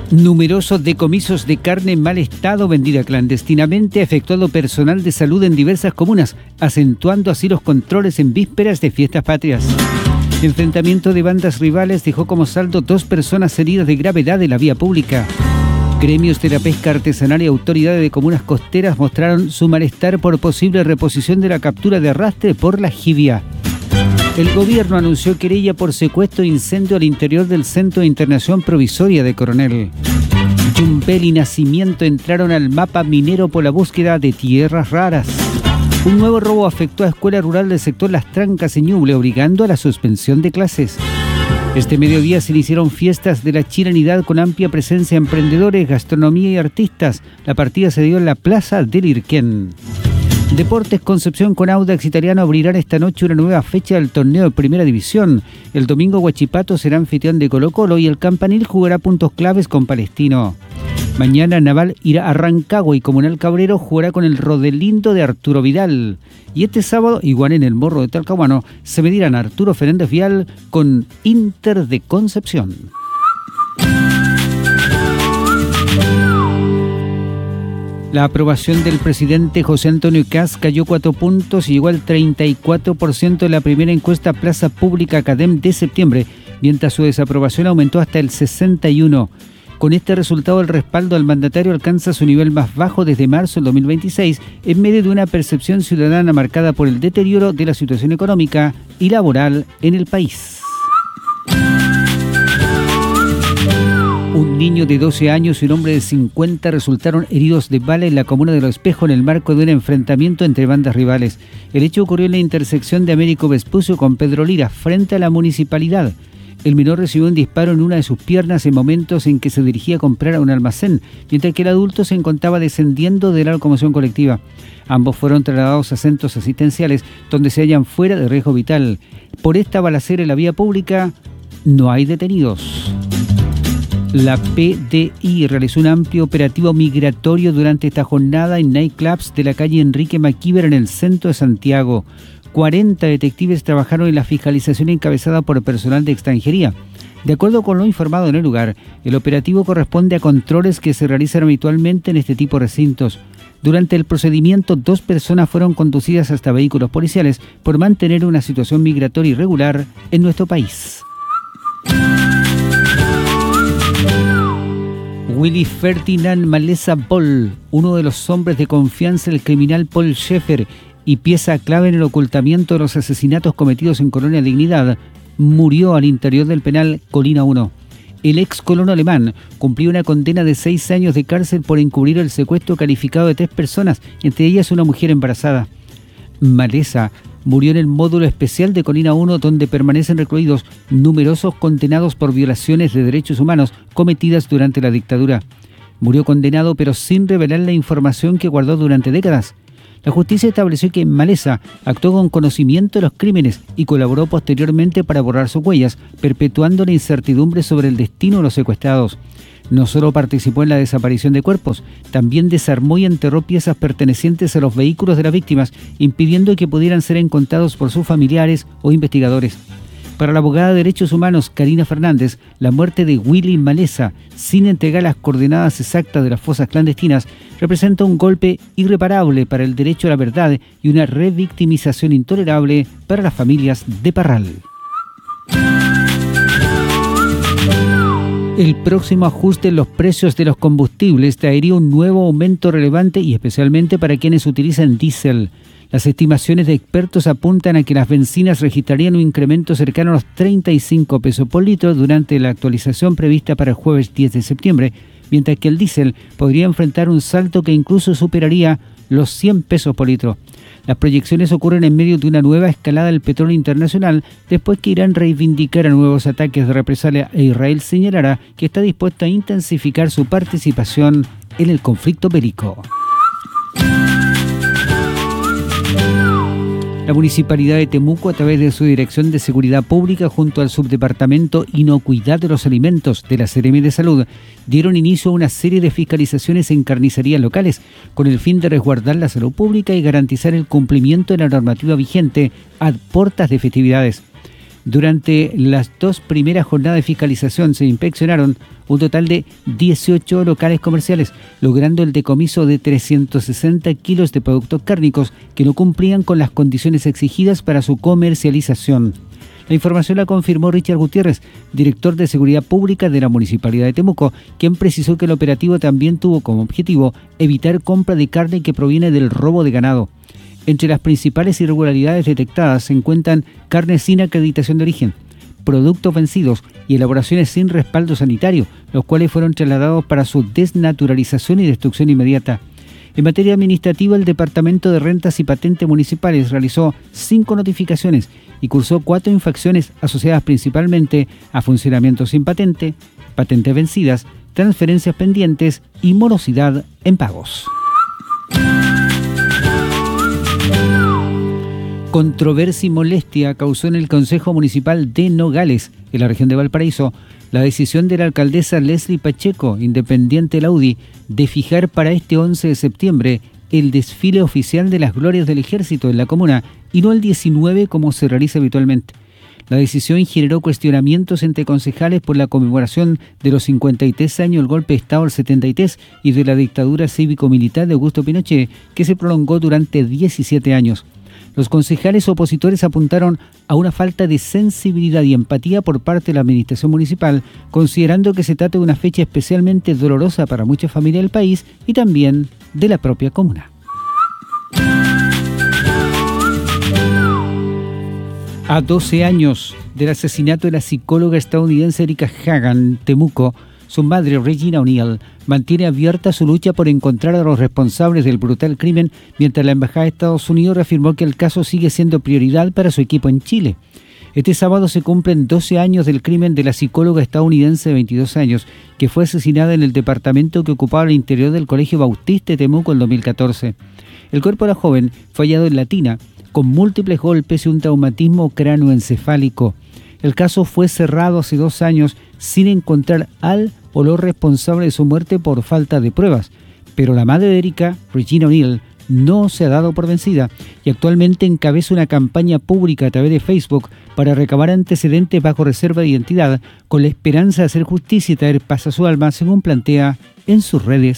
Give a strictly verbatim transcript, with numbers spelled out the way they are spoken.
Numerosos decomisos de carne en mal estado vendida clandestinamente ha efectuado personal de salud en diversas comunas, acentuando así los controles en vísperas de fiestas patrias. Enfrentamiento de bandas rivales dejó como saldo dos personas heridas de gravedad en la vía pública. Gremios de la pesca artesanal y autoridades de comunas costeras mostraron su malestar por posible reposición de la captura de arrastre por la jibia. El gobierno anunció querella por secuestro e incendio al interior del Centro de Internación Provisoria de Coronel. Yumbel y Nacimiento entraron al mapa minero por la búsqueda de tierras raras. Un nuevo robo afectó a escuela rural del sector Las Trancas en Ñuble, obligando a la suspensión de clases. Este mediodía se iniciaron fiestas de la chilenidad con amplia presencia de emprendedores, gastronomía y artistas. La partida se dio en la Plaza del Irquén. Deportes Concepción con Audax Italiano abrirán esta noche una nueva fecha del torneo de Primera División. El domingo Huachipato será anfitrión de Colo-Colo y el Campanil jugará puntos claves con Palestino. Mañana Naval irá a Rancagua y Comunal Cabrero jugará con el Rodelindo de Arturo Vidal. Y este sábado, igual en el Morro de Talcahuano, se medirán Arturo Fernández Vial con Inter de Concepción. La aprobación del presidente José Antonio Kast cayó cuatro puntos y llegó al treinta y cuatro por ciento de la primera encuesta Plaza Pública Academ de septiembre, mientras su desaprobación aumentó hasta el sesenta y uno por ciento. Con este resultado, el respaldo al mandatario alcanza su nivel más bajo desde marzo del dos mil veintiséis, en medio de una percepción ciudadana marcada por el deterioro de la situación económica y laboral en el país. Un niño de doce años y un hombre de cincuenta resultaron heridos de bala en la comuna de Los Espejos en el marco de un enfrentamiento entre bandas rivales. El hecho ocurrió en la intersección de Américo Vespucio con Pedro Lira, frente a la municipalidad. El menor recibió un disparo en una de sus piernas en momentos en que se dirigía a comprar a un almacén, mientras que el adulto se encontraba descendiendo de la locomoción colectiva. Ambos fueron trasladados a centros asistenciales donde se hallan fuera de riesgo vital. Por esta balacera en la vía pública no hay detenidos. La P D I realizó un amplio operativo migratorio durante esta jornada en nightclubs de la calle Enrique Maquíver en el centro de Santiago. cuarenta detectives trabajaron en la fiscalización encabezada por personal de extranjería. De acuerdo con lo informado en el lugar, el operativo corresponde a controles que se realizan habitualmente en este tipo de recintos. Durante el procedimiento, dos personas fueron conducidas hasta vehículos policiales por mantener una situación migratoria irregular en nuestro país. Willy Ferdinand Malesa Boll, uno de los hombres de confianza del criminal Paul Schaeffer y pieza clave en el ocultamiento de los asesinatos cometidos en Colonia Dignidad, murió al interior del penal Colina uno. El ex colono alemán cumplió una condena de seis años de cárcel por encubrir el secuestro calificado de tres personas, entre ellas una mujer embarazada. Malesa murió en el módulo especial de Colina uno, donde permanecen recluidos numerosos condenados por violaciones de derechos humanos cometidas durante la dictadura. Murió condenado pero sin revelar la información que guardó durante décadas. La justicia estableció que Malesa actuó con conocimiento de los crímenes y colaboró posteriormente para borrar sus huellas, perpetuando la incertidumbre sobre el destino de los secuestrados. No solo participó en la desaparición de cuerpos, también desarmó y enterró piezas pertenecientes a los vehículos de las víctimas, impidiendo que pudieran ser encontrados por sus familiares o investigadores. Para la abogada de Derechos Humanos, Karina Fernández, la muerte de Willy Malesa, sin entregar las coordenadas exactas de las fosas clandestinas, representa un golpe irreparable para el derecho a la verdad y una revictimización intolerable para las familias de Parral. El próximo ajuste en los precios de los combustibles traería un nuevo aumento relevante y especialmente para quienes utilizan diésel. Las estimaciones de expertos apuntan a que las bencinas registrarían un incremento cercano a los treinta y cinco pesos por litro durante la actualización prevista para el jueves diez de septiembre, mientras que el diésel podría enfrentar un salto que incluso superaría los cien pesos por litro. Las proyecciones ocurren en medio de una nueva escalada del petróleo internacional, después que Irán reivindicara nuevos ataques de represalia e Israel señalará que está dispuesto a intensificar su participación en el conflicto bélico. La Municipalidad de Temuco, a través de su Dirección de Seguridad Pública, junto al Subdepartamento Inocuidad de los Alimentos de la Seremi de Salud, dieron inicio a una serie de fiscalizaciones en carnicerías locales, con el fin de resguardar la salud pública y garantizar el cumplimiento de la normativa vigente a puertas de festividades. Durante las dos primeras jornadas de fiscalización se inspeccionaron un total de dieciocho locales comerciales, logrando el decomiso de trescientos sesenta kilos de productos cárnicos que no cumplían con las condiciones exigidas para su comercialización. La información la confirmó Richard Gutiérrez, director de Seguridad Pública de la Municipalidad de Temuco, quien precisó que el operativo también tuvo como objetivo evitar compra de carne que proviene del robo de ganado. Entre las principales irregularidades detectadas se encuentran carne sin acreditación de origen, productos vencidos y elaboraciones sin respaldo sanitario, los cuales fueron trasladados para su desnaturalización y destrucción inmediata. En materia administrativa, el Departamento de Rentas y Patentes Municipales realizó cinco notificaciones y cursó cuatro infracciones asociadas principalmente a funcionamiento sin patente, patentes vencidas, transferencias pendientes y morosidad en pagos. Controversia y molestia causó en el Consejo Municipal de Nogales, en la región de Valparaíso, la decisión de la alcaldesa Leslie Pacheco, independiente de la U D I, de fijar para este once de septiembre el desfile oficial de las glorias del ejército en la comuna y no el diecinueve como se realiza habitualmente. La decisión generó cuestionamientos entre concejales por la conmemoración de los cincuenta y tres años del golpe de Estado del setenta y tres y de la dictadura cívico-militar de Augusto Pinochet, que se prolongó durante diecisiete años. Los concejales opositores apuntaron a una falta de sensibilidad y empatía por parte de la administración municipal, considerando que se trata de una fecha especialmente dolorosa para muchas familias del país y también de la propia comuna. A doce años del asesinato de la psicóloga estadounidense Erika Hagan, Temuco, su madre, Regina O'Neill, mantiene abierta su lucha por encontrar a los responsables del brutal crimen, mientras la Embajada de Estados Unidos reafirmó que el caso sigue siendo prioridad para su equipo en Chile. Este sábado se cumplen doce años del crimen de la psicóloga estadounidense de veintidós años, que fue asesinada en el departamento que ocupaba el interior del Colegio Bautista de Temuco en dos mil catorce. El cuerpo de la joven fue hallado en la tina, con múltiples golpes y un traumatismo cráneoencefálico. El caso fue cerrado hace dos años sin encontrar al o los responsables de su muerte por falta de pruebas, pero la madre de Erika, Regina O'Neill, no se ha dado por vencida y actualmente encabeza una campaña pública a través de Facebook para recabar antecedentes bajo reserva de identidad con la esperanza de hacer justicia y traer paz a su alma, según plantea en sus redes